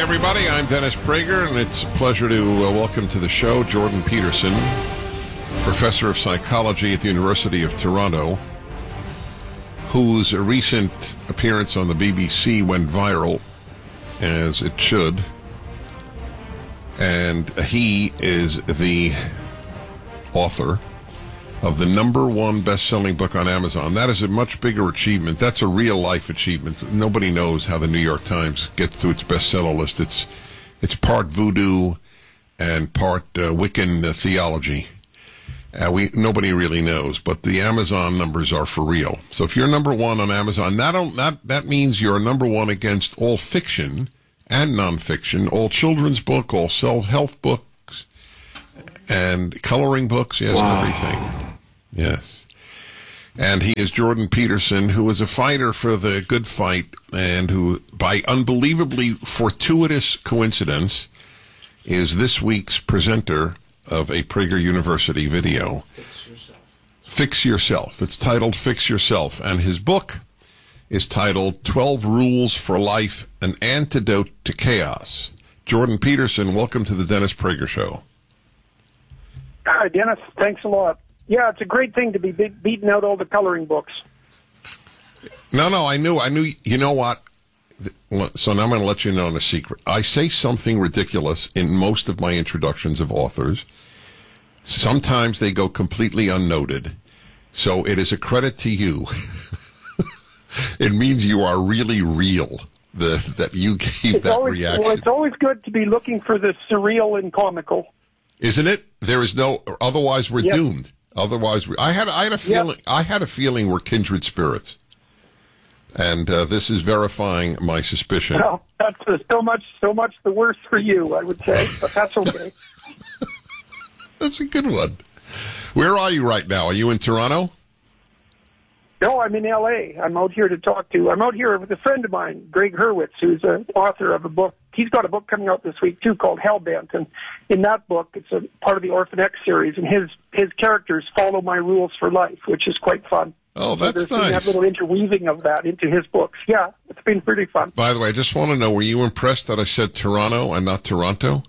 everybody. I'm Dennis Prager, and it's a pleasure to welcome to the show Jordan Peterson, professor of psychology at the University of Toronto, whose recent appearance on the BBC went viral, as it should. And he is the author of the #1 best-selling book on Amazon. That is a much bigger achievement. That's a real-life achievement. Nobody knows how the New York Times gets to its bestseller list. It's part voodoo and part Wiccan theology. Nobody really knows, but the Amazon numbers are for real. So if you're #1 on Amazon, that means you're #1 against all fiction and nonfiction, all children's book, all self-help books, and coloring books. Yes, wow. Everything. Yes. And he is Jordan Peterson, who is a fighter for the good fight and who, by unbelievably fortuitous coincidence, is this week's presenter of a Prager University video. Fix Yourself. Fix Yourself. It's titled Fix Yourself. And his book is titled 12 Rules for Life, An Antidote to Chaos. Jordan Peterson, welcome to the Dennis Prager Show. Hi, Dennis. Thanks a lot. Yeah, it's a great thing to be beating out all the coloring books. No, I knew. You know what? So now I'm going to let you know a secret. I say something ridiculous in most of my introductions of authors. Sometimes they go completely unnoted. So it is a credit to you. It means you are really real, that you gave that reaction. Well, it's always good to be looking for the surreal and comical. Isn't it? There is no, otherwise we're doomed. Otherwise, I had a feeling. Yep. I had a feeling we're kindred spirits, and this is verifying my suspicion. Well, that's so much the worse for you, I would say, but that's okay. That's a good one. Where are you right now? Are you in Toronto? No, I'm in L.A. I'm out here with a friend of mine, Greg Hurwitz, who's an author of a book. He's got a book coming out this week, too, called Hellbent. And in that book, it's a part of the Orphan X series, and his characters follow my rules for life, which is quite fun. Oh, that's so nice. That little interweaving of that into his books. Yeah, it's been pretty fun. By the way, I just want to know, were you impressed that I said Toronto and not Toronto?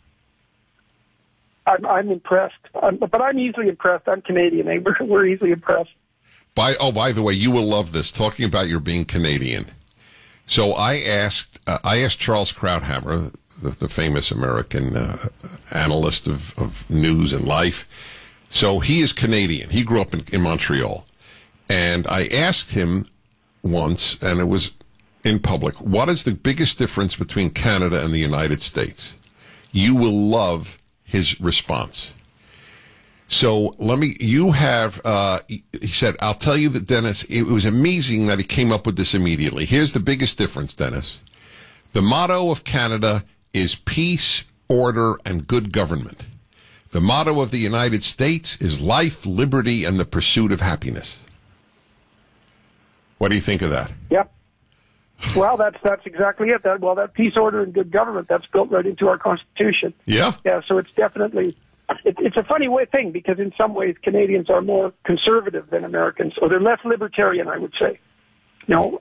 I'm impressed. But I'm easily impressed. I'm Canadian. We're easily impressed. By the way, you will love this, talking about your being Canadian. So I asked Charles Krauthammer, the famous American analyst of news and life. So he is Canadian. He grew up in Montreal. And I asked him once, and it was in public, what is the biggest difference between Canada and the United States? You will love his response. So he said, I'll tell you that, Dennis, it was amazing that he came up with this immediately. Here's the biggest difference, Dennis. The motto of Canada is peace, order, and good government. The motto of the United States is life, liberty, and the pursuit of happiness. What do you think of that? Yep. Well, that's exactly it. That peace, order, and good government, that's built right into our Constitution. Yeah. Yeah, so it's definitely... It's a funny thing because in some ways Canadians are more conservative than Americans, or they're less libertarian, I would say. But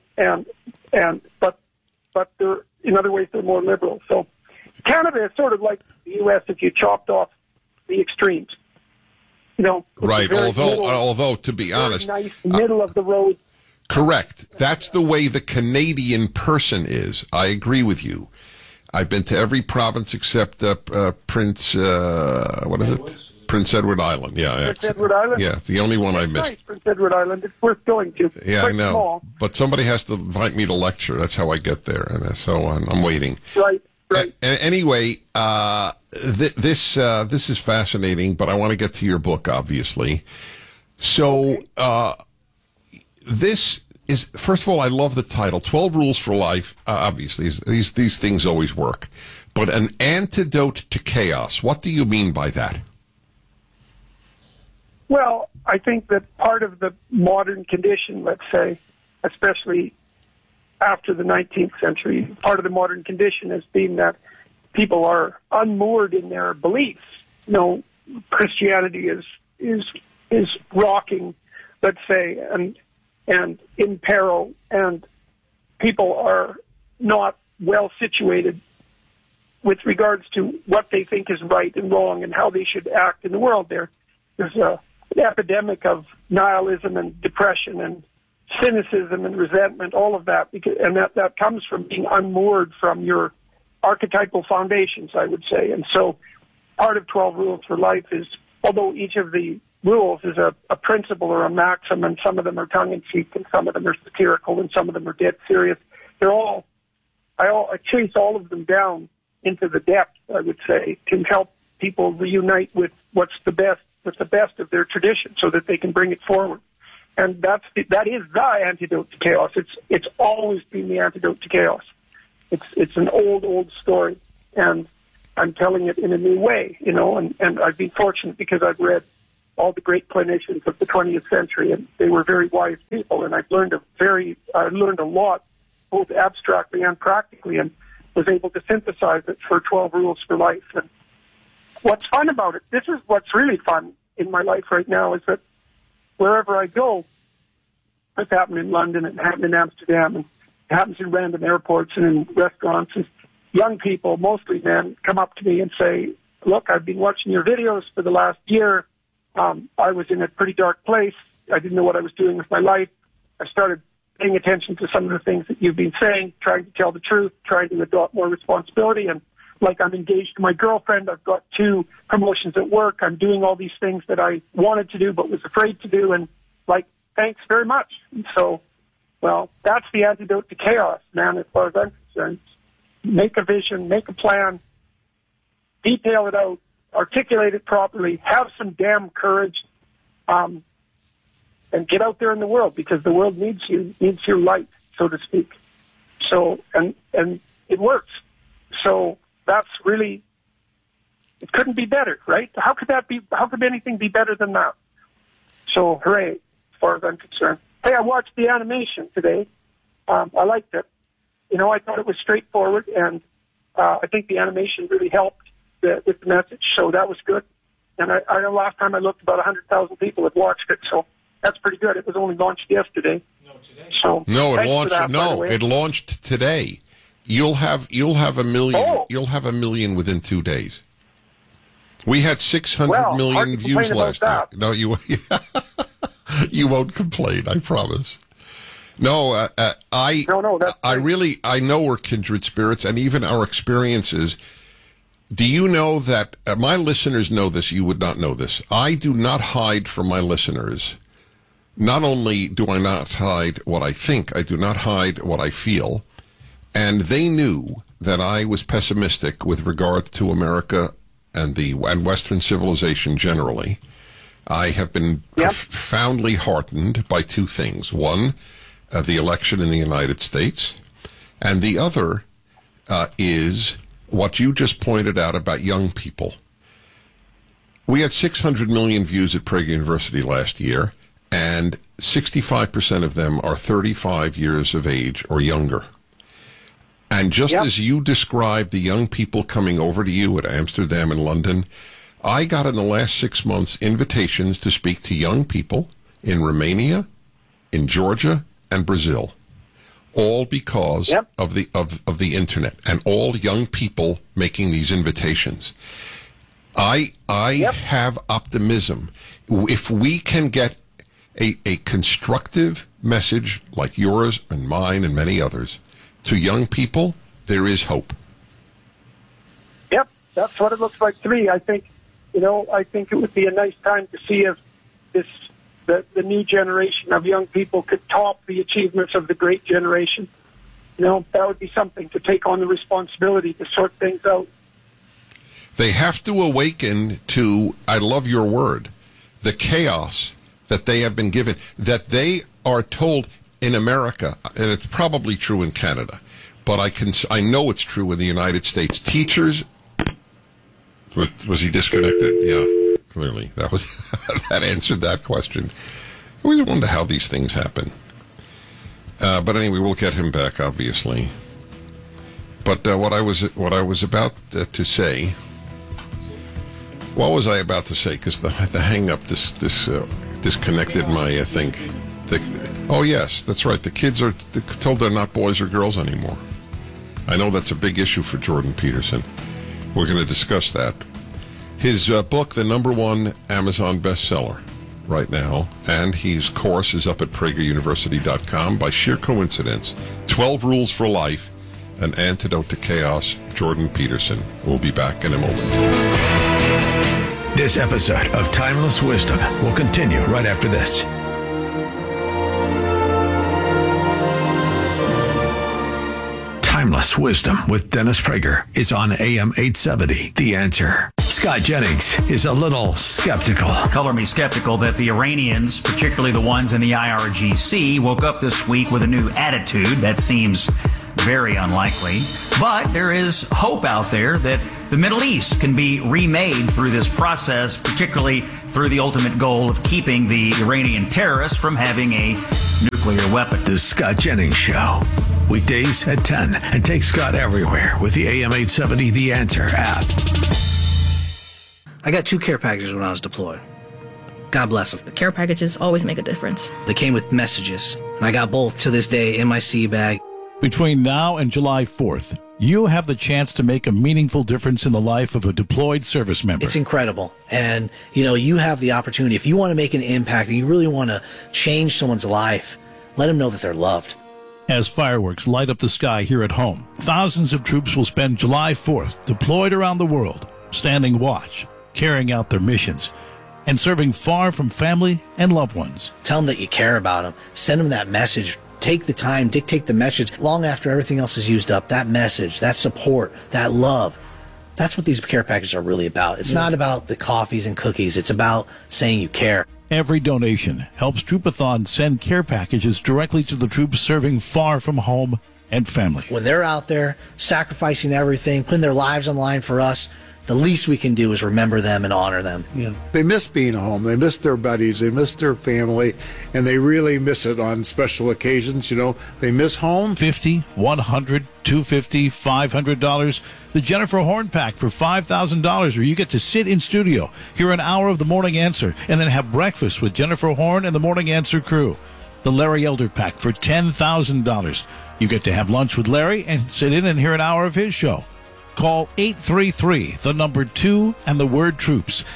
they're, in other ways they're more liberal. So Canada is sort of like the U.S. if you chopped off the extremes. Right. Although to be honest, nice middle of the road. Correct. That's the way the Canadian person is. I agree with you. I've been to every province except Prince Edward Island. Yeah, Prince Edward Island? Yeah, it's the only one I missed. Nice, Prince Edward Island. It's worth going to. Yeah, I know. Small. But somebody has to invite me to lecture. That's how I get there, and so I'm waiting. Right. Anyway, this is fascinating, but I want to get to your book, obviously. So, this is, first of all, I love the title, 12 Rules for Life. Obviously, these things always work. But an antidote to chaos. What do you mean by that? Well, I think that part of the modern condition, let's say, especially after the 19th century, part of the modern condition has been that people are unmoored in their beliefs. Christianity is rocking, let's say, and in peril, and people are not well situated with regards to what they think is right and wrong and how they should act in the world. There's an epidemic of nihilism and depression and cynicism and resentment, all of that, and that comes from being unmoored from your archetypal foundations, I would say. And so part of 12 Rules for Life is, although each of the rules is a principle or a maxim, and some of them are tongue-in-cheek and some of them are satirical and some of them are dead serious, I chase all of them down into the depth, I would say, to help people reunite with what's the best of their tradition so that they can bring it forward. And that is the antidote to chaos. It's always been the antidote to chaos. It's an old story, and I'm telling it in a new way, and I've been fortunate because I've read all the great clinicians of the 20th century, and they were very wise people, and I've learned a lot, both abstractly and practically, and was able to synthesize it for 12 Rules for Life. And what's fun about it, this is what's really fun in my life right now, is that wherever I go, it's happened in London, it happened in Amsterdam, and it happens in random airports and in restaurants, and young people, mostly men, come up to me and say, look, I've been watching your videos for the last year. I was in a pretty dark place. I didn't know what I was doing with my life. I started paying attention to some of the things that you've been saying, trying to tell the truth, trying to adopt more responsibility. And like, I'm engaged to my girlfriend. I've got 2 promotions at work. I'm doing all these things that I wanted to do but was afraid to do. And like, thanks very much. And so, well, that's the antidote to chaos, man, as far as I'm concerned. Make a vision, make a plan, detail it out, articulate it properly, have some damn courage, and get out there in the world, because the world needs your light, so to speak. So, and it works. So that's really, it couldn't be better, right? How could anything be better than that? So hooray, as far as I'm concerned. Hey, I watched the animation today. I liked it. I thought it was straightforward, and I think the animation really helped with the message, so that was good. And I know last time I looked, about 100,000 people had watched it, so that's pretty good. It was only launched yesterday. No, today. So it launched today. You'll have a million. Oh. You'll have a million within 2 days. We had 600 million views last year. No, you won't complain, I promise. No, I know we're kindred spirits, and even our experiences. Do you know that my listeners know this? You would not know this. I do not hide from my listeners. Not only do I not hide what I think, I do not hide what I feel. And they knew that I was pessimistic with regard to America and Western civilization generally. I have been profoundly heartened by 2 things. One, the election in the United States, and the other is what you just pointed out about young people. We had 600 million views at Prager University last year, and 65% of them are 35 years of age or younger. And just as you described the young people coming over to you at Amsterdam and London, I got in the last 6 months invitations to speak to young people in Romania, in Georgia, and Brazil, all because of the internet, and all young people making these invitations. I have optimism. If we can get a constructive message like yours and mine and many others to young people, there is hope. Yep, that's what it looks like to me. I think it would be a nice time to see if the new generation of young people could top the achievements of the great generation. That would be something, to take on the responsibility to sort things out. They have to awaken to, I love your word, the chaos that they have been given, that they are told in America, and it's probably true in Canada, but I know it's true in the United States. Teachers, was he disconnected? Yeah, clearly. That answered that question. I always wonder how these things happen. But anyway, we'll get him back, obviously. But what I was about to say, what was I about to say? Because the hang-up disconnected my thing. Oh, yes, that's right. The kids are told they're not boys or girls anymore. I know that's a big issue for Jordan Peterson. We're going to discuss that. His book, the number one Amazon bestseller right now, and his course is up at PragerUniversity.com. By sheer coincidence, 12 Rules for Life, an antidote to chaos. Jordan Peterson. We'll be back in a moment. This episode of Timeless Wisdom will continue right after this. Timeless Wisdom with Dennis Prager is on AM 870. The Answer. Scott Jennings is a little skeptical. Color me skeptical that the Iranians, particularly the ones in the IRGC, woke up this week with a new attitude. That seems very unlikely. But there is hope out there that the Middle East can be remade through this process, particularly through the ultimate goal of keeping the Iranian terrorists from having a nuclear weapon. The Scott Jennings Show. Weekdays at 10. And take Scott everywhere with the AM 870 The Answer app. I got 2 care packages when I was deployed. God bless them. The care packages always make a difference. They came with messages, and I got both to this day in my sea bag. Between now and July 4th, you have the chance to make a meaningful difference in the life of a deployed service member. It's incredible. And, you have the opportunity. If you want to make an impact and you really want to change someone's life, let them know that they're loved. As fireworks light up the sky here at home, thousands of troops will spend July 4th deployed around the world, standing watch, carrying out their missions, and serving far from family and loved ones. Tell them that you care about them. Send them that message. Take the time, dictate the message. Long after everything else is used up, that message, that support, that love, that's what these care packages are really about. It's not about the coffees and cookies. It's about saying you care. Every donation helps Troopathon send care packages directly to the troops serving far from home and family. When they're out there sacrificing everything, putting their lives on the line for us, the least we can do is remember them and honor them. Yeah. They miss being home. They miss their buddies. They miss their family. And they really miss it on special occasions. They miss home. $50, $100, $250, $500. The Jennifer Horn Pack for $5,000, where you get to sit in studio, hear an hour of the Morning Answer, and then have breakfast with Jennifer Horn and the Morning Answer crew. The Larry Elder Pack for $10,000. You get to have lunch with Larry and sit in and hear an hour of his show. Call 833, the number 2 and the word troops,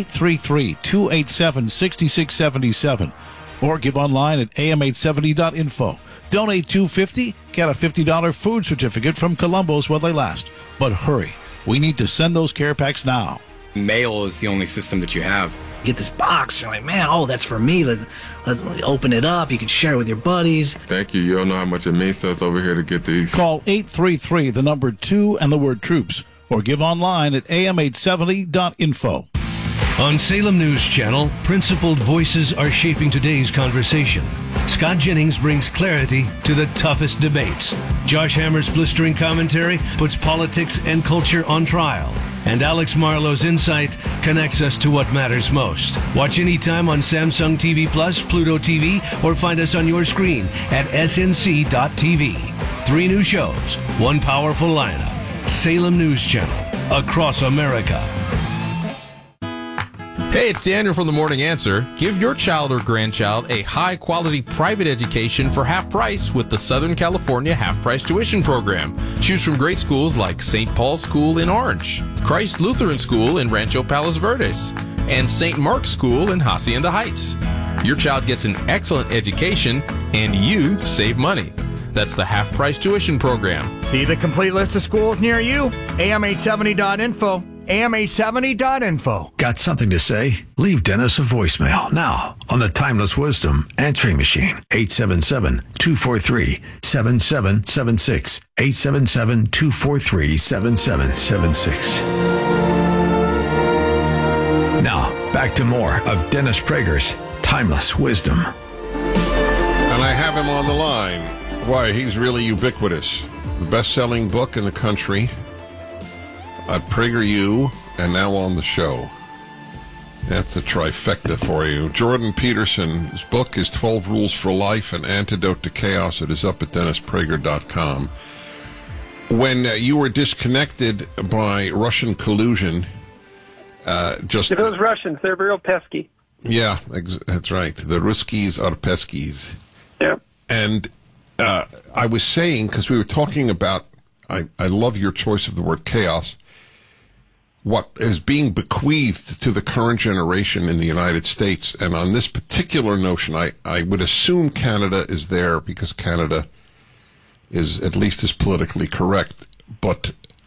833-287-6677, or give online at am870.info. Donate $250, get a $50 food certificate from Columbo's while they last. But hurry, we need to send those care packs now. Mail is the only system that you have. Get this box. You're like, man, that's for me. Let's open it up. You can share it with your buddies. Thank you. You don't know how much it means to us over here to get these. Call 833, the number 2 and the word troops, or give online at am870.info. On Salem News Channel, principled voices are shaping today's conversation. Scott Jennings brings clarity to the toughest debates. Josh Hammer's blistering commentary puts politics and culture on trial. And Alex Marlowe's insight connects us to what matters most. Watch anytime on Samsung TV Plus, Pluto TV, or find us on your screen at snc.tv. 3 new shows, 1 powerful lineup. Salem News Channel, across America. Hey, it's Daniel from The Morning Answer. Give your child or grandchild a high-quality private education for half price with the Southern California half-price tuition program. Choose from great schools like St. Paul's School in Orange, Christ Lutheran School in Rancho Palos Verdes, and St. Mark's School in Hacienda Heights. Your child gets an excellent education, and you save money. That's the half-price tuition program. See the complete list of schools near you? am870.info. am870.info. Got something to say? Leave Dennis a voicemail now on the Timeless Wisdom answering machine. 877-243-7776. 877-243-7776. Now, back to more of Dennis Prager's Timeless Wisdom. And I have him on the line. Why, he's really ubiquitous. The best-selling book in the country at PragerU and now on the show. That's a trifecta for you. Jordan Peterson's book is 12 Rules for Life, an antidote to chaos. It is up at DennisPrager.com. When you were disconnected by Russian collusion, those Russians, they're real pesky. Yeah, that's right. The Ruskies are peskies. Yeah. And I was saying, because we were talking about, I love your choice of the word chaos, what is being bequeathed to the current generation in the United States. And on this particular notion, I would assume Canada is there because Canada is at least as politically correct. But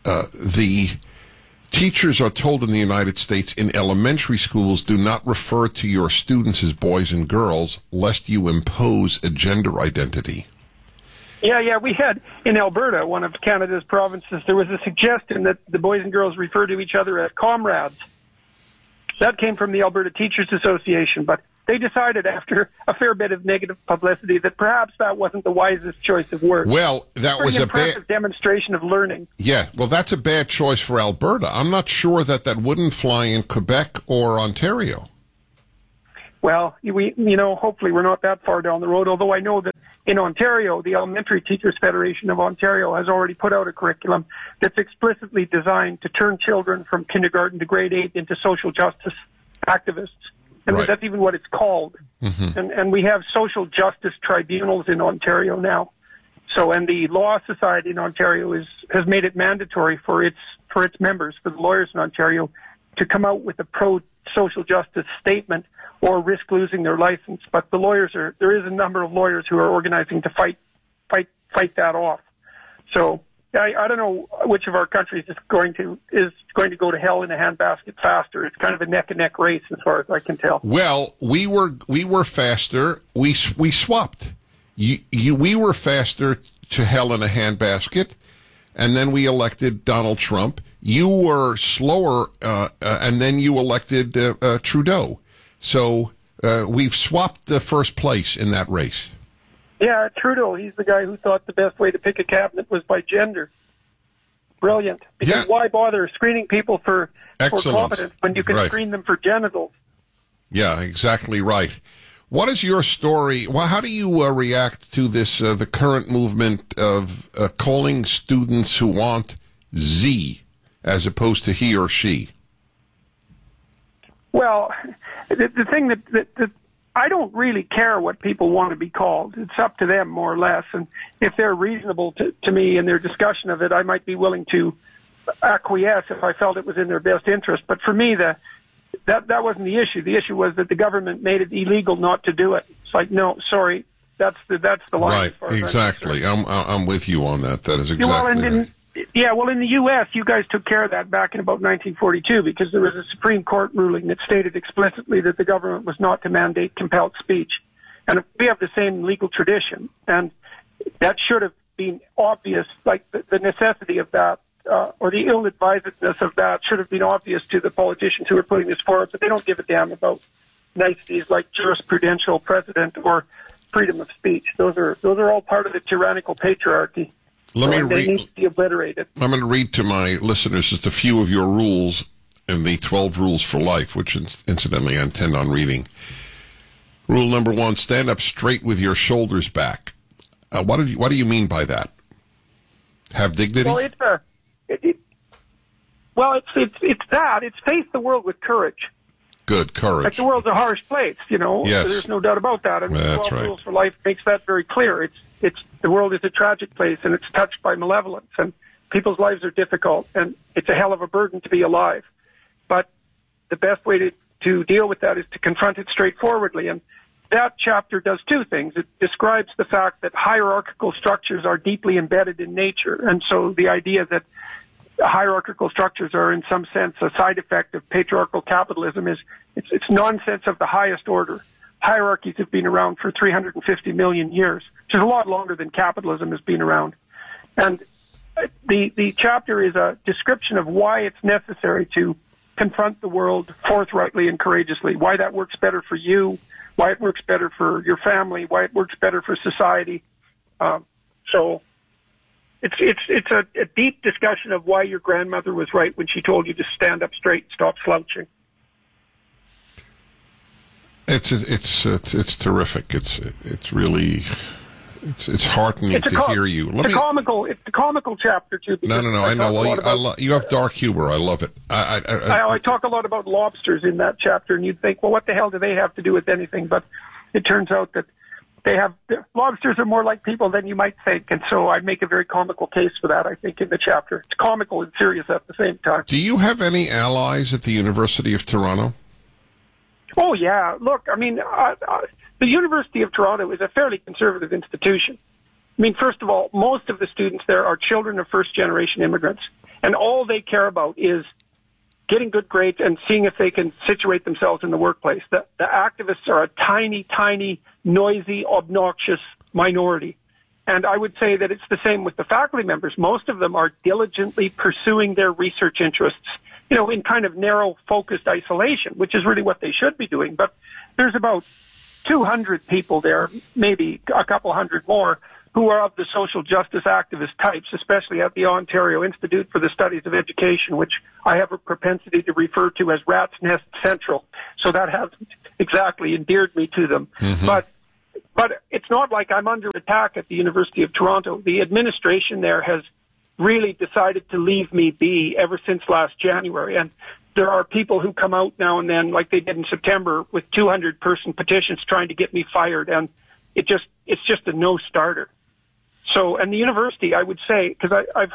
the teachers are told in the United States in elementary schools, do not refer to your students as boys and girls, lest you impose a gender identity. Yeah, we had in Alberta, one of Canada's provinces, there was a suggestion that the boys and girls refer to each other as comrades. That came from the Alberta Teachers Association, but they decided after a fair bit of negative publicity that perhaps that wasn't the wisest choice of words. Well, that was a bad demonstration of learning. Yeah, well, that's a bad choice for Alberta. I'm not sure that wouldn't fly in Quebec or Ontario. Well, hopefully we're not that far down the road, although I know that in Ontario, the Elementary Teachers Federation of Ontario has already put out a curriculum that's explicitly designed to turn children from kindergarten to grade 8 into social justice activists. And that's even what it's called. Mm-hmm. And we have social justice tribunals in Ontario now. So, and the Law Society in Ontario has made it mandatory for its members, for the lawyers in Ontario, to come out with a pro-social justice statement or risk losing their license. But there is a number of lawyers who are organizing to fight that off. So I don't know which of our countries is going to go to hell in a handbasket faster. It's kind of a neck and neck race as far as I can tell. Well, we were faster. We swapped. We were faster to hell in a handbasket, and then we elected Donald Trump. You were slower, and then you elected Trudeau. So we've swapped the first place in that race. Yeah, Trudeau, he's the guy who thought the best way to pick a cabinet was by gender. Brilliant. Because why bother screening people for competence when you can screen them for genitals? Yeah, exactly right. What is your story? Well, how do you react to this, the current movement of calling students who want Z as opposed to he or she? Well, the thing that I don't really care what people want to be called. It's up to them, more or less. And if they're reasonable to me in their discussion of it, I might be willing to acquiesce if I felt it was in their best interest. But for me, that wasn't the issue. The issue was that the government made it illegal not to do it. It's like, no, sorry, that's the line. Right, exactly. I'm with you on that. That is exactly right. Well, in the U.S., you guys took care of that back in about 1942 because there was a Supreme Court ruling that stated explicitly that the government was not to mandate compelled speech. And we have the same legal tradition, and that should have been obvious, like the necessity of that, or the ill-advisedness of that should have been obvious to the politicians who are putting this forward, but they don't give a damn about niceties like jurisprudential precedent or freedom of speech. Those are all part of the tyrannical patriarchy. They need to be obliterated. I'm going to read to my listeners just a few of your rules in the 12 Rules for Life, which incidentally I intend on reading. Rule number 1, stand up straight with your shoulders back. What do you mean by that? Have dignity? Well, it's that. It's face the world with courage. Good, courage. Like the world's a harsh place, Yes. There's no doubt about that. And That's 12 right. Rules for Life makes that very clear. The world is a tragic place, and it's touched by malevolence, and people's lives are difficult, and it's a hell of a burden to be alive. But the best way to deal with that is to confront it straightforwardly, and that chapter does two things. It describes the fact that hierarchical structures are deeply embedded in nature, and so the idea that hierarchical structures are in some sense a side effect of patriarchal capitalism it's nonsense of the highest order. Hierarchies have been around for 350 million years, which is a lot longer than capitalism has been around. And the chapter is a description of why it's necessary to confront the world forthrightly and courageously, why that works better for you, why it works better for your family, why it works better for society. So it's a deep discussion of why your grandmother was right when she told you to stand up straight and stop slouching. It's terrific. It's really it's heartening to hear you. It's a comical chapter too. No. I know. Well, you have dark humor. I love it. I talk a lot about lobsters in that chapter, and you'd think, well, what the hell do they have to do with anything? But it turns out that lobsters are more like people than you might think, and so I make a very comical case for that, I think, in the chapter. It's comical and serious at the same time. Do you have any allies at the University of Toronto? Oh, yeah. Look, I mean, the University of Toronto is a fairly conservative institution. I mean, first of all, most of the students there are children of first-generation immigrants, and all they care about is getting good grades and seeing if they can situate themselves in the workplace. The activists are a tiny, tiny, noisy, obnoxious minority. And I would say that it's the same with the faculty members. Most of them are diligently pursuing their research interests, in kind of narrow, focused isolation, which is really what they should be doing. But there's about 200 people there, maybe a couple hundred more, who are of the social justice activist types, especially at the Ontario Institute for the Studies of Education, which I have a propensity to refer to as Rat's Nest Central. So that hasn't exactly endeared me to them. Mm-hmm. But it's not like I'm under attack at the University of Toronto. The administration there has really decided to leave me be ever since last January. And there are people who come out now and then, like they did in September, with 200-person petitions trying to get me fired. And it's just a no-starter. So, and the university, I would say, because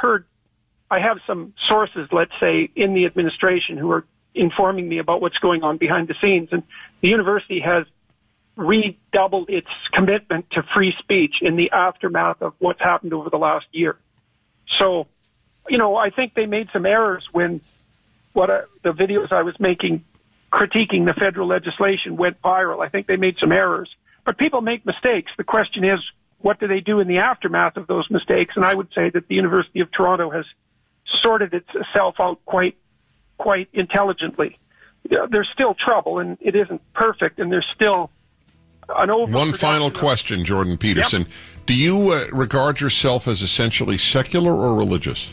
I have some sources, let's say, in the administration who are informing me about what's going on behind the scenes. And the university has redoubled its commitment to free speech in the aftermath of what's happened over the last year. So, I think they made some errors when the videos I was making critiquing the federal legislation went viral. I think they made some errors. But people make mistakes. The question is, what do they do in the aftermath of those mistakes? And I would say that the University of Toronto has sorted itself out quite intelligently. There's still trouble, and it isn't perfect, and there's still an One final question, Jordan Peterson. Yep. Do you regard yourself as essentially secular or religious?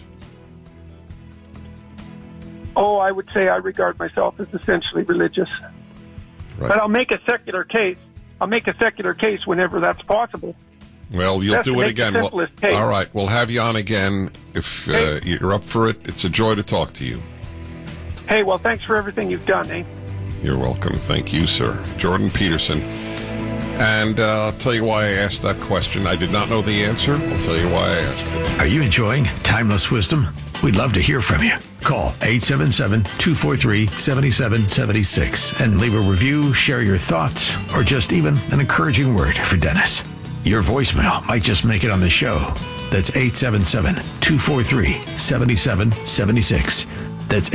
Oh, I would say I regard myself as essentially religious. Right. But I'll make a secular case. Whenever that's possible. Well, you'll do it again. All right, we'll have you on again if you're up for it. It's a joy to talk to you. Hey, well, thanks for everything you've done, eh? You're welcome. Thank you, sir. Jordan Peterson. And I'll tell you why I asked that question. I did not know the answer. I'll tell you why I asked it. Are you enjoying Timeless Wisdom? We'd love to hear from you. Call 877-243-7776 and leave a review, share your thoughts, or just even an encouraging word for Dennis. Your voicemail might just make it on the show. That's 877-243-7776. That's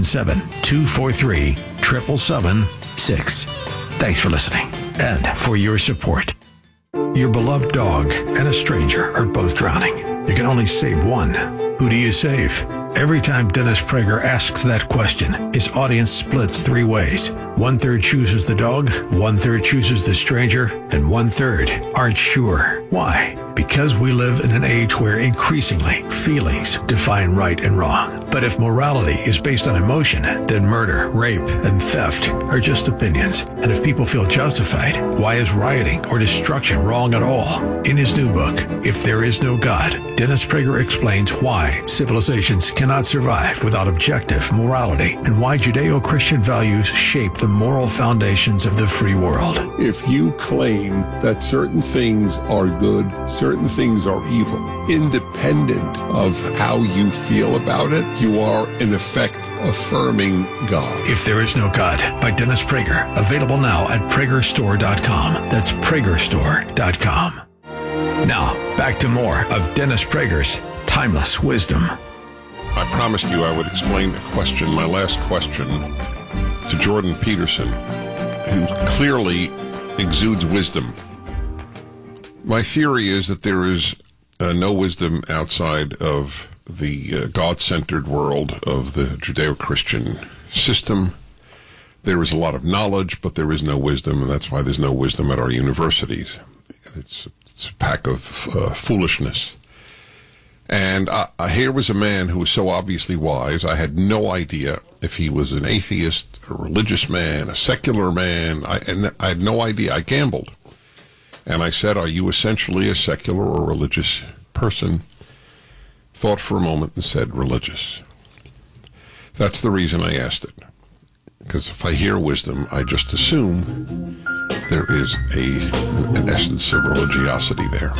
877-243-7776. Thanks for listening and for your support. Your beloved dog and a stranger are both drowning. You can only save one. Who do you save? Every time Dennis Prager asks that question, his audience splits three ways. 1/3 chooses the dog, 1/3 chooses the stranger, and 1/3 aren't sure. Why? Because we live in an age where increasingly feelings define right and wrong. But if morality is based on emotion, then murder, rape, and theft are just opinions. And if people feel justified, why is rioting or destruction wrong at all? In his new book, If There Is No God, Dennis Prager explains why civilizations cannot survive without objective morality and why Judeo-Christian values shape the moral foundations of the free world. If you claim that certain things are good, certain things are evil, independent of how you feel about it, you are, in effect, affirming God. If There Is No God by Dennis Prager. Available now at PragerStore.com. That's PragerStore.com. Now, back to more of Dennis Prager's Timeless Wisdom. I promised you I would explain the question, my last question, to Jordan Peterson, who clearly exudes wisdom. My theory is that there is no wisdom outside of the God-centered world of the Judeo-Christian system. There is a lot of knowledge, but there is no wisdom, and that's why there's no wisdom at our universities. It's a pack of foolishness. And here was a man who was so obviously wise. I had no idea if he was an atheist, a religious man, a secular man. I had no idea. I gambled. And I said, are you essentially a secular or religious person? Thought for a moment and said, religious. That's the reason I asked it. Because if I hear wisdom, I just assume there is an essence of religiosity there.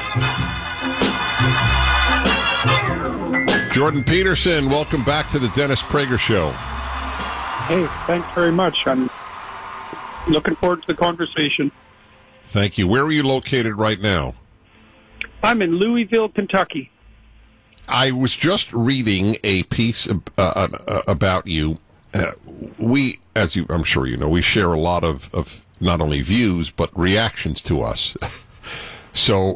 Jordan Peterson, welcome back to the Dennis Prager Show. Hey, thanks very much. I'm looking forward to the conversation. Thank you. Where are you located right now? I'm in Louisville, Kentucky. I was just reading a piece about you. We, as I'm sure you know, we share a lot of not only views, but reactions to us. So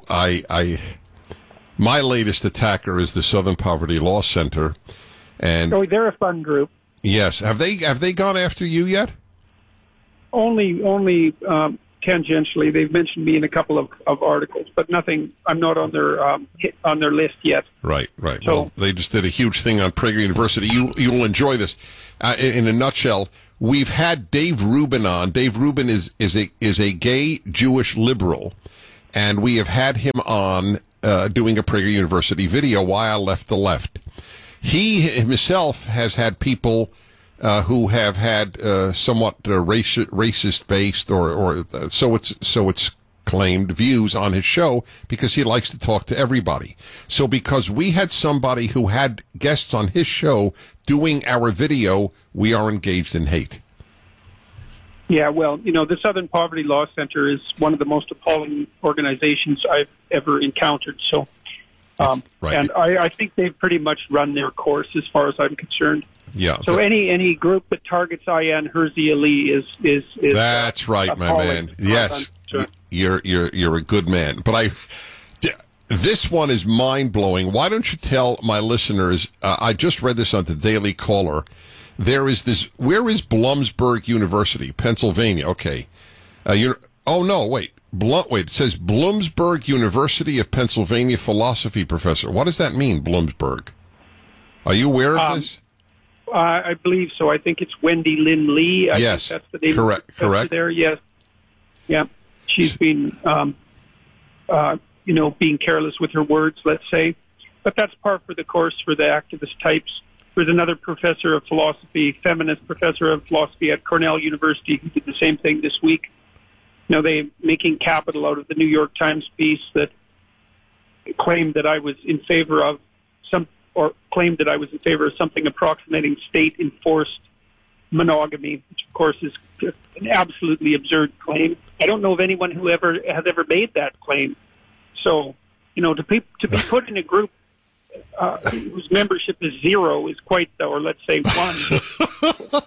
my latest attacker is the Southern Poverty Law Center, and they're a fun group. Yes, have they gone after you yet? Only tangentially. They've mentioned me in a couple of articles, but nothing. I'm not on their list yet. Right. So, well, they just did a huge thing on Prager University. You will enjoy this. In a nutshell, we've had Dave Rubin on. Dave Rubin is a gay Jewish liberal, and we have had him on doing a Prager University video, Why I Left the Left. He himself has had people who have had somewhat racist based or so it's claimed views on his show because he likes to talk to everybody. So because we had somebody who had guests on his show doing our video, we are engaged in hate. Yeah, well, the Southern Poverty Law Center is one of the most appalling organizations I've ever encountered. So, right. And I think they've pretty much run their course as far as I'm concerned. Yeah. So any group that targets Ayaan Hirsi Ali is that's right, my man. Yes, sure. You're a good man. But this one is mind blowing. Why don't you tell my listeners? I just read this on the Daily Caller. There is this. Where is Bloomsburg University, Pennsylvania? Okay. Wait. It says Bloomsburg University of Pennsylvania philosophy professor. What does that mean, Bloomsburg? Are you aware of this? I believe so. I think it's Wendy Lynn Lee. Yes. Think that's the name correct. of the Correct. There. Yes. Yeah. She's been, being careless with her words, let's say. But that's par for the course for the activist types. There's another professor of philosophy, feminist professor of philosophy at Cornell University, who did the same thing this week. They're making capital out of the New York Times piece that claimed that I was in favor of something approximating state-enforced monogamy, which of course is an absolutely absurd claim. I don't know of anyone who has ever made that claim. So, to be put in a group whose membership is 0 is quite, or let's say 1.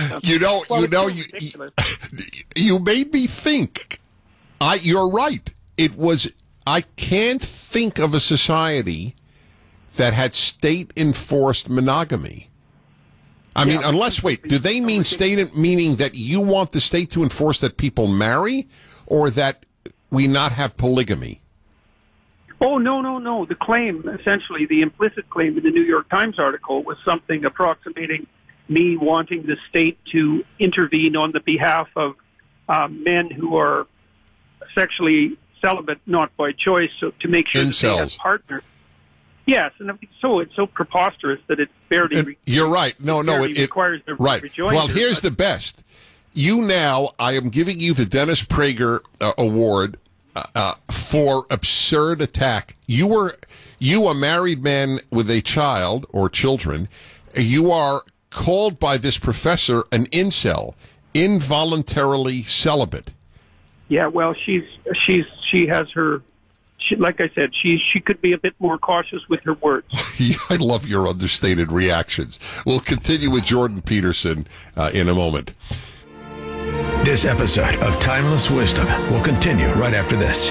You made me think. You're right. I can't think of a society that had state-enforced monogamy. I mean, do they mean meaning that you want the state to enforce that people marry, or that we not have polygamy? Oh, no. The claim, essentially, the implicit claim in the New York Times article was something approximating me wanting the state to intervene on the behalf of men who are sexually celibate, not by choice, so to make sure that they have partners. Yes, and so it's so preposterous that it barely. You're right. It requires the right. rejoinder. Well, here's the best. I am giving you the Dennis Prager Award for absurd attack. You, a married man with a child or children, you are called by this professor an incel, involuntarily celibate. Yeah, well, she has her. Like I said, she could be a bit more cautious with her words. I love your understated reactions. We'll continue with Jordan Peterson in a moment. This episode of Timeless Wisdom will continue right after this.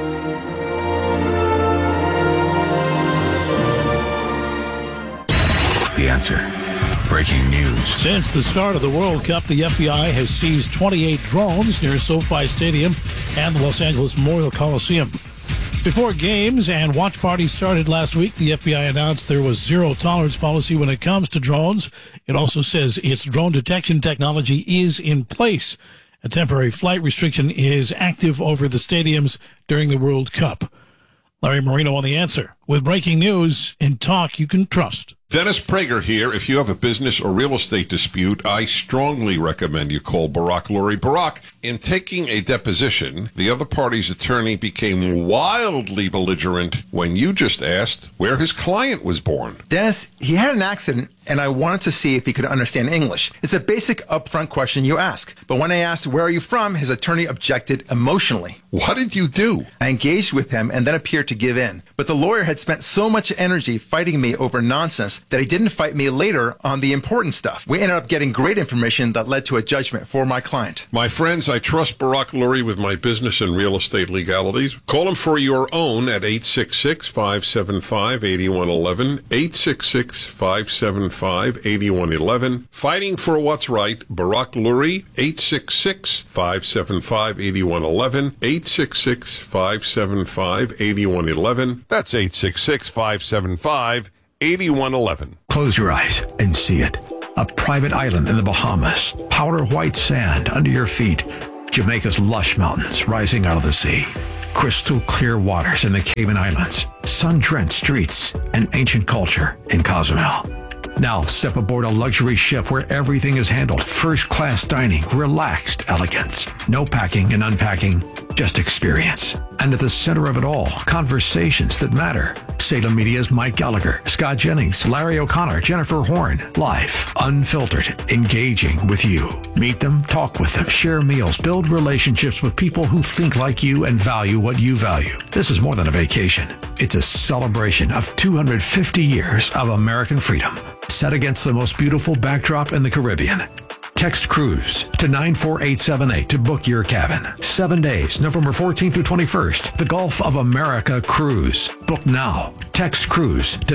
The Answer. Breaking news. Since the start of the World Cup, the FBI has seized 28 drones near SoFi Stadium and the Los Angeles Memorial Coliseum. Before games and watch parties started last week, the FBI announced there was zero tolerance policy when it comes to drones. It also says its drone detection technology is in place. A temporary flight restriction is active over the stadiums during the World Cup. Larry Marino on The Answer with breaking news and talk you can trust. Dennis Prager here. If you have a business or real estate dispute, I strongly recommend you call Barack Lurie. Barack, in taking a deposition, the other party's attorney became wildly belligerent when you just asked where his client was born. Dennis, he had an accident, and I wanted to see if he could understand English. It's a basic upfront question you ask. But when I asked, where are you from, his attorney objected emotionally. What did you do? I engaged with him and then appeared to give in. But the lawyer had spent so much energy fighting me over nonsense that he didn't fight me later on the important stuff. We ended up getting great information that led to a judgment for my client. My friends, I trust Barack Lurie with my business and real estate legalities. Call him for your own at 866-575-8111. 866-575-8111. Fighting for what's right, Barack Lurie, 866-575-8111. 866-575-8111. That's 866-575-8111. 8111. Close your eyes and see it. A private island in the Bahamas. Powder white sand under your feet. Jamaica's lush mountains rising out of the sea. Crystal clear waters in the Cayman Islands. Sun-drenched streets and ancient culture in Cozumel. Now step aboard a luxury ship where everything is handled. First-class dining, relaxed elegance. No packing and unpacking, just experience. And at the center of it all, conversations that matter. Salem Media's Mike Gallagher, Scott Jennings, Larry O'Connor, Jennifer Horn. Live, unfiltered, engaging with you. Meet them, talk with them, share meals, build relationships with people who think like you and value what you value. This is more than a vacation. It's a celebration of 250 years of American freedom, set against the most beautiful backdrop in the Caribbean. Text Cruise to 94878 to book your cabin. 7 days, November 14th through 21st. The Gulf of America Cruise. Book now. Text Cruise to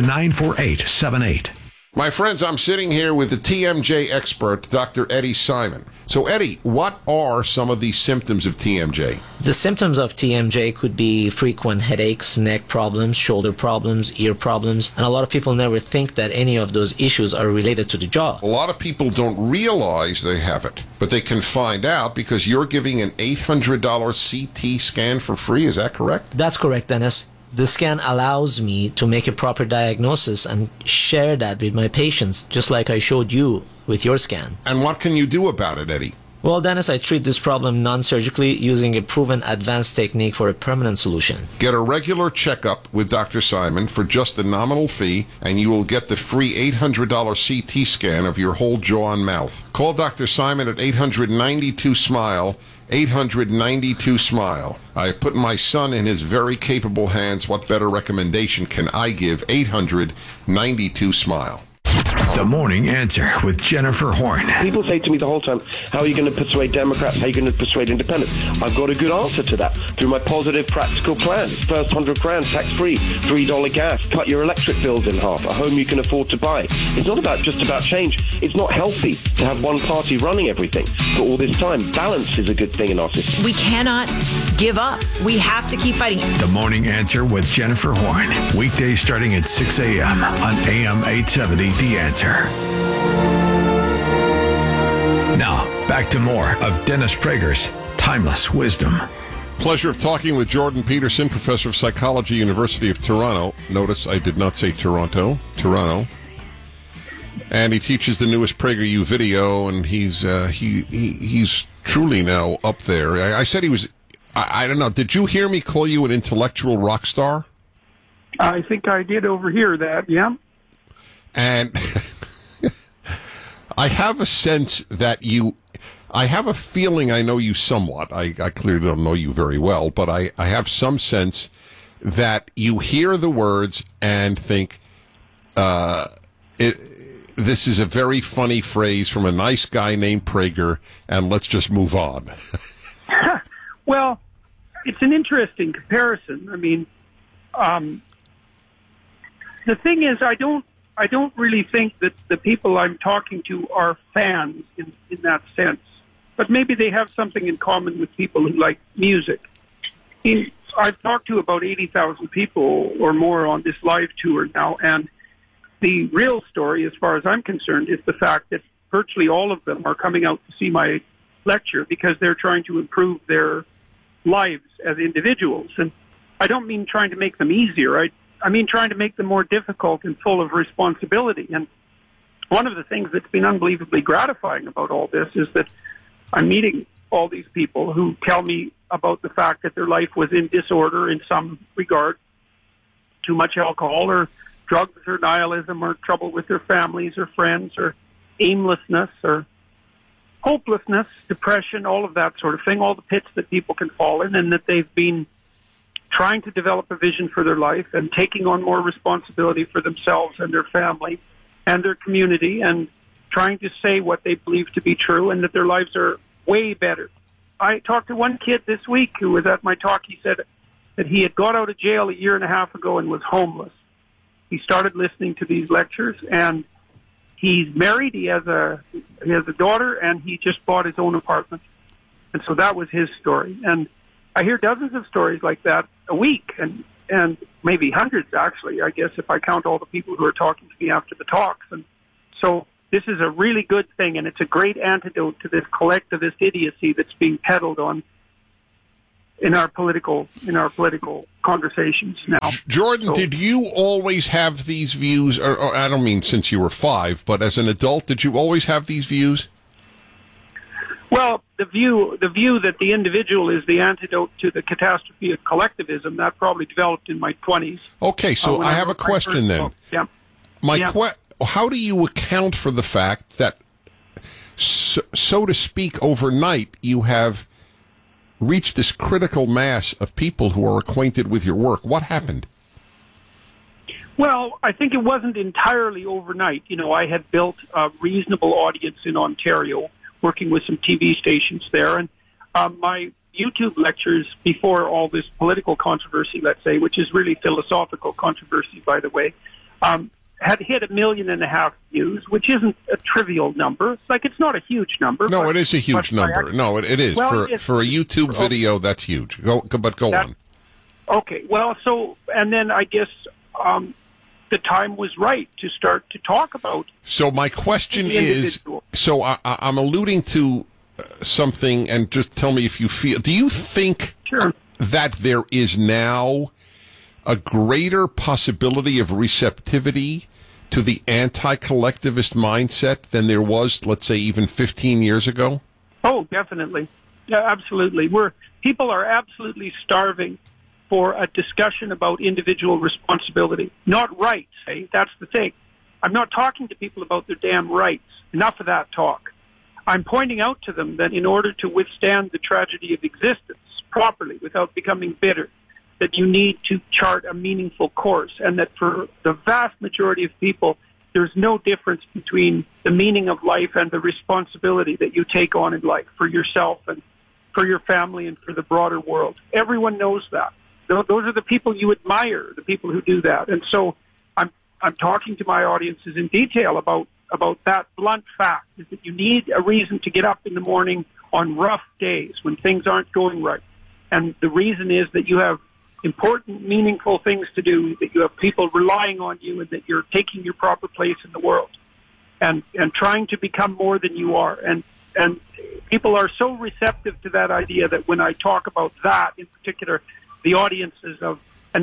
94878. My friends, I'm sitting here with the TMJ expert, Dr. Eddie Simon. So, Eddie, what are some of the symptoms of TMJ? The symptoms of TMJ could be frequent headaches, neck problems, shoulder problems, ear problems, and a lot of people never think that any of those issues are related to the jaw. A lot of people don't realize they have it, but they can find out because you're giving an $800 CT scan for free. Is that correct? That's correct, Dennis. The scan allows me to make a proper diagnosis and share that with my patients, just like I showed you with your scan. And what can you do about it, Eddie? Well, Dennis, I treat this problem non-surgically using a proven advanced technique for a permanent solution. Get a regular checkup with Dr. Simon for just the nominal fee, and you will get the free $800 CT scan of your whole jaw and mouth. Call Dr. Simon at 800-92-SMILE. 800-92-SMILE. I have put my son in his very capable hands. What better recommendation can I give? 800-92-SMILE. The Morning Answer with Jennifer Horn. People say to me the whole time, how are you going to persuade Democrats? How are you going to persuade independents? I've got a good answer to that through my positive, practical plan. First 100 grand tax-free, $3 gas, cut your electric bills in half, a home you can afford to buy. It's not just about change. It's not healthy to have one party running everything for all this time. Balance is a good thing in our system. We cannot give up. We have to keep fighting. The Morning Answer with Jennifer Horn. Weekdays starting at 6 a.m. on AM 870 The Answer. Now, back to more of Dennis Prager's Timeless Wisdom. Pleasure of talking with Jordan Peterson, professor of psychology, University of Toronto. Notice I did not say Toronto. Toronto. And he teaches the newest PragerU video, and he's truly now up there. I said he was, I don't know, did you hear me call you an intellectual rock star? I think I did overhear that, yeah. And I have a sense that I have a feeling I know you somewhat. I clearly don't know you very well, but I have some sense that you hear the words and think, this is a very funny phrase from a nice guy named Prager, and let's just move on. Well, it's an interesting comparison. I mean, the thing is, I don't really think that the people I'm talking to are fans in that sense. But maybe they have something in common with people who like music. I've talked to about 80,000 people or more on this live tour now, and the real story, as far as I'm concerned, is the fact that virtually all of them are coming out to see my lecture because they're trying to improve their lives as individuals. And I don't mean trying to make them easier. trying to make them more difficult and full of responsibility. And one of the things that's been unbelievably gratifying about all this is that I'm meeting all these people who tell me about the fact that their life was in disorder in some regard, too much alcohol or drugs or nihilism or trouble with their families or friends or aimlessness or hopelessness, depression, all of that sort of thing, all the pits that people can fall in, and that they've been trying to develop a vision for their life and taking on more responsibility for themselves and their family and their community and trying to say what they believe to be true and that their lives are way better. I talked to one kid this week who was at my talk. He said that he had got out of jail a year and a half ago and was homeless. He started listening to these lectures, and he's married. He has a daughter, and he just bought his own apartment. And so that was his story. And I hear dozens of stories like that a week, and maybe hundreds, actually, I guess, if I count all the people who are talking to me after the talks. And so this is a really good thing, and it's a great antidote to this collectivist idiocy that's being peddled on in our political conversations now. Jordan, did you always have these views? Or I don't mean since you were 5, but as an adult, did you always have these views? Well, the view that the individual is the antidote to the catastrophe of collectivism, that probably developed in my 20s. Okay, so I have a question then. Yeah. How do you account for the fact that, so to speak, overnight, you have reached this critical mass of people who are acquainted with your work? What happened? Well, I think it wasn't entirely overnight. I had built a reasonable audience in Ontario, working with some TV stations there. And my YouTube lectures before all this political controversy, let's say, which is really philosophical controversy, by the way, had hit 1.5 million views, which isn't a trivial number. It's not a huge number. No, it is a huge number. No, it is. Well, for a YouTube video, that's huge. Go on. Okay. Well, and then I guess the time was right to start to talk about. So my question is, I'm alluding to something, and just tell me if you feel. Do you think that there is now a greater possibility of receptivity to the anti-collectivist mindset than there was, let's say, even 15 years ago? Oh, definitely. Yeah, absolutely. People are absolutely starving for a discussion about individual responsibility, not rights. Hey, that's the thing. I'm not talking to people about their damn rights. Enough of that talk. I'm pointing out to them that in order to withstand the tragedy of existence properly without becoming bitter, that you need to chart a meaningful course, and that for the vast majority of people, there's no difference between the meaning of life and the responsibility that you take on in life for yourself and for your family and for the broader world. Everyone knows that. Those are the people you admire, the people who do that. And so I'm talking to my audiences in detail about that blunt fact, is that you need a reason to get up in the morning on rough days when things aren't going right. And the reason is that you have important, meaningful things to do, that you have people relying on you, and that you're taking your proper place in the world and trying to become more than you are. And people are so receptive to that idea that when I talk about that in particular, the audiences are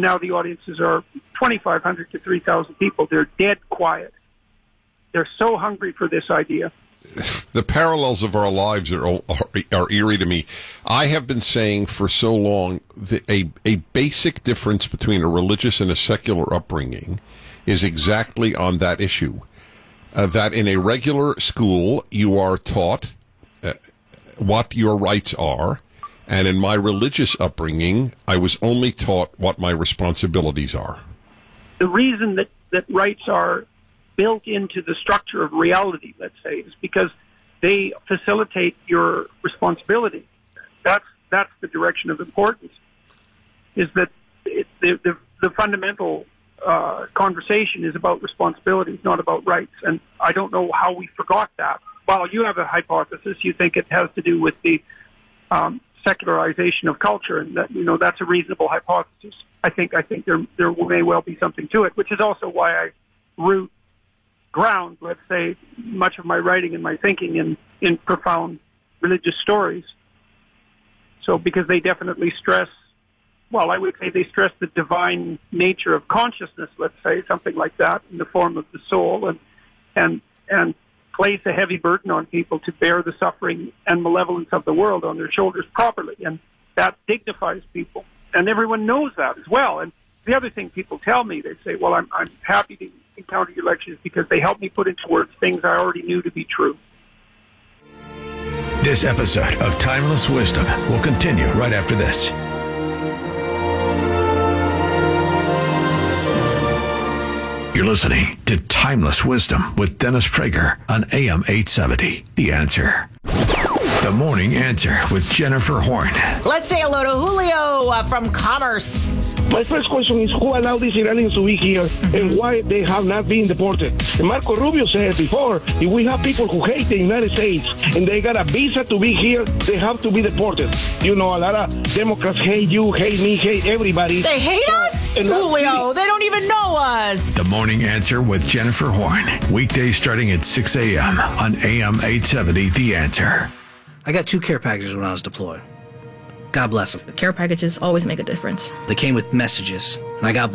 2,500 to 3,000 people. They're dead quiet. They're so hungry for this idea. The parallels of our lives are eerie to me. I have been saying for so long that a basic difference between a religious and a secular upbringing is exactly on that issue. That in a regular school, you are taught what your rights are, and in my religious upbringing, I was only taught what my responsibilities are. The reason that rights are built into the structure of reality, let's say, is because they facilitate your responsibility. That's the direction of importance, is that the fundamental conversation is about responsibilities, not about rights. And I don't know how we forgot that. While you have a hypothesis, you think it has to do with the secularization of culture, and that, that's a reasonable hypothesis. I think there may well be something to it, which is also why I root ground, let's say, much of my writing and my thinking in profound religious stories. So, because they definitely stress well, I would say they stress the divine nature of consciousness, let's say, something like that, in the form of the soul, and place a heavy burden on people to bear the suffering and malevolence of the world on their shoulders properly. And that dignifies people. And everyone knows that as well. And the other thing people tell me, they say, well, I'm happy to encounter your lectures because they help me put into words things I already knew to be true. This episode of Timeless Wisdom will continue right after this. You're listening to Timeless Wisdom with Dennis Prager on AM 870. The Answer. The Morning Answer with Jennifer Horn. Let's say hello to Julio from Commerce. My first question is, who allowed these Iranians to be here and why they have not been deported? And Marco Rubio said before, if we have people who hate the United States and they got a visa to be here, they have to be deported. You know, a lot of Democrats hate you, hate me, hate everybody. They hate us? Julio, they don't even know us. The Morning Answer with Jennifer Horn. Weekdays starting at 6 a.m. on AM 870. The Answer. I got 2 care packages when I was deployed. God bless them. Care packages always make a difference. They came with messages, and I got